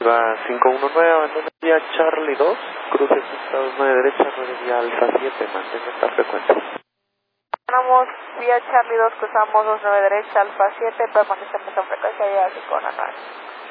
Va 519, abandona vía Charlie 2, cruce Estados 9 derecha, ruede vía Alfa 7, mantenga esta frecuencia. Vamos vía Charlie 2, cruzamos 29 derecha, Alfa 7, permanecemos en frecuencia y así con 9.